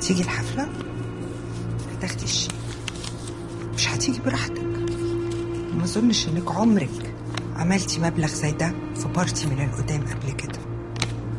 هتيجي الحفلة؟ هتاخدي الشيك، مش هتيجي براحتك. ما اظنش انك عمرك عملتي مبلغ زي ده في بارتي من القدام قبل كده.